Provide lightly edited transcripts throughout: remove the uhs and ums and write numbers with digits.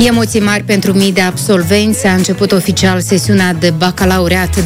Emoții mari pentru mii de absolvenți. A început oficial sesiunea de bacalaureat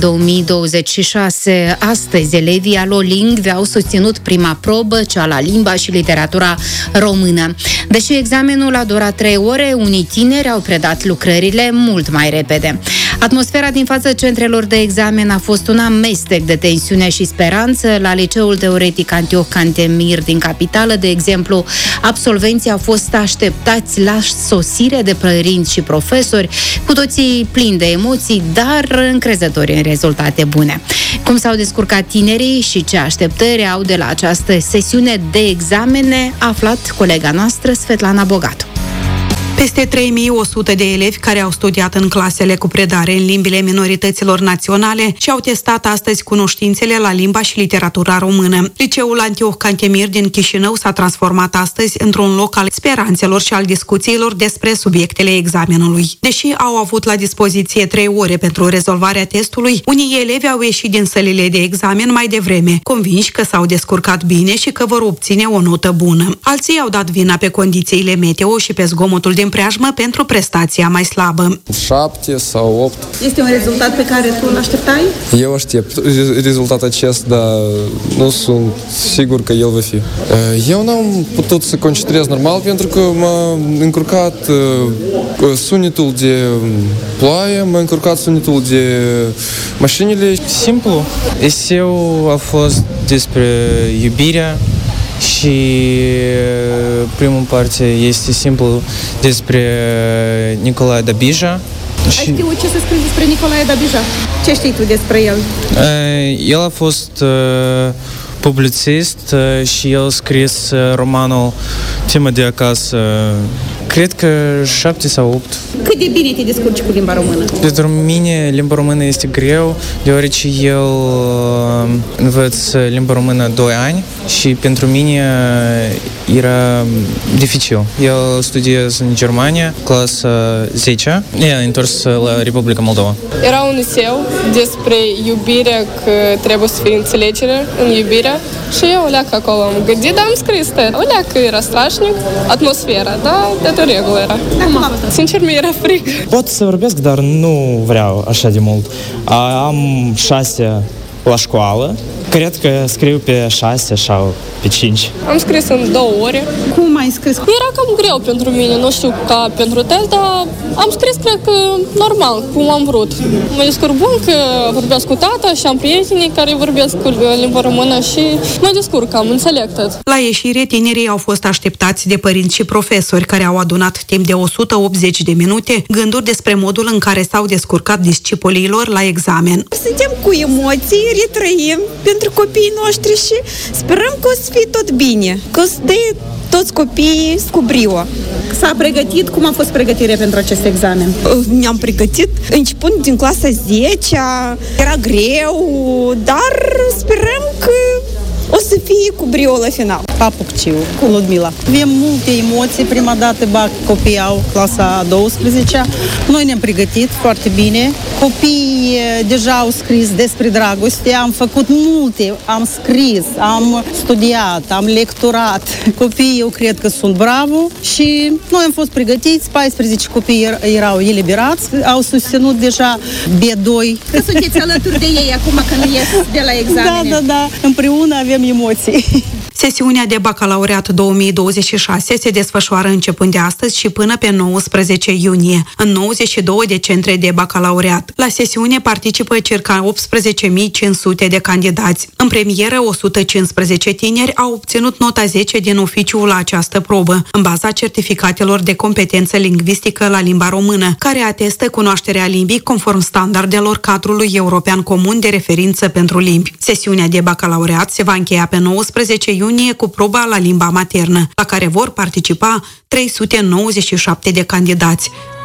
2026. Astăzi, elevii alolingvi au susținut prima probă, cea la limba și literatura română. Deși examenul a durat 3 ore, unii tineri au predat lucrările mult mai repede. Atmosfera din fața centrelor de examen a fost un amestec de tensiune și speranță. La Liceul Teoretic Antioh Cantemir din capitală, de exemplu, absolvenții au fost așteptați la sosire de părinți și profesori, cu toții plini de emoții, dar încrezători în rezultate bune. Cum s-au descurcat tinerii și ce așteptări au de la această sesiune de examene, a aflat colega noastră Svetlana Bogatu. Peste 3100 de elevi care au studiat în clasele cu predare în limbile minorităților naționale și-au testat astăzi cunoștințele la limba și literatura română. Liceul Antioh Cantemir din Chișinău s-a transformat astăzi într-un loc al speranțelor și al discuțiilor despre subiectele examenului. Deși au avut la dispoziție 3 ore pentru rezolvarea testului, unii elevi au ieșit din sălile de examen mai devreme, convinși că s-au descurcat bine și că vor obține o notă bună. Alții au dat vina pe condițiile meteo și pe zgomotul din preajmă pentru prestația mai slabă. 7 sau 8. Este un rezultat pe care tu îl așteptai? Eu aștept rezultatul acesta, dar nu sunt sigur că el va fi. Eu n-am putut să concentrez normal pentru că m-a încurcat sunetul de ploaie, m-a încurcat sunetul de mașinile. Simplu. Eseul a fost despre iubirea și prima parte este simplu despre Nicolae Dabija. Ai știut ce să scrii despre Nicolae Dabija? Ce știi tu despre el? El a fost publicist și el a scris romanul Tema de acasă. Cred că 7 sau 8. Cât de bine te descurci cu limba română? Pentru mine limba română este greu, deoarece eu învăț limba română 2 ani și pentru mine era dificil. Eu studiez în Germania, clasa 10. I-am întors la Republica Moldova. Era un eseu despre iubirea, că trebuie să fie înțelegere în iubirea și eu o leacă acolo am gândit, dar am scris. O leacă era strașnic, atmosfera, da, de regulă era. Sincer, mi era frică. Pot să vorbesc, dar nu vreau așa de mult. Am 6 la școală. Cred că scriu pe 6 sau pe 5. Am scris în 2 ore. Cum ai scris? Era cam greu pentru mine, nu știu ca pentru test, dar am scris, cred că, normal, cum am vrut. Mă descurc bun că vorbesc cu tata și am prietenii care vorbesc cu limba română și mă descurc, am înțeleg tot. La ieșire, tinerii au fost așteptați de părinți și profesori care au adunat timp de 180 de minute gânduri despre modul în care s-au descurcat discipoliilor la examen. Suntem cu emoții, retrăim pentru copiii noștri și sperăm că o să fie tot bine, că o să dea toți copiii cu brio. S-a pregătit? Cum a fost pregătirea pentru acest examen? Ne-am pregătit începând din clasa 10, era greu, dar sperăm că o să fie cu brio la final. Apucciu, cu Ludmila. Avem multe emoții. Prima dată copiii au clasa 12. Noi ne-am pregătit foarte bine. Copiii deja au scris despre dragoste. Am făcut multe. Am scris, am studiat, am lecturat. Copiii, eu cred că sunt bravo și noi am fost pregătiți. 14 copii erau eliberați. Au susținut deja B2. Că sunteți alături de ei acum când ies de la examene. Da. Împreună avem emoții. Sesiunea de bacalaureat 2026 se desfășoară începând de astăzi și până pe 19 iunie, în 92 de centre de bacalaureat. La sesiune participă circa 18.500 de candidați. În premieră, 115 tineri au obținut nota 10 din oficiu la această probă, în baza certificatelor de competență lingvistică la limba română, care atestă cunoașterea limbii conform standardelor cadrului european comun de referință pentru limbi. Sesiunea de bacalaureat se va încheia pe 19 iunie cu proba la limba maternă, la care vor participa 397 de candidați.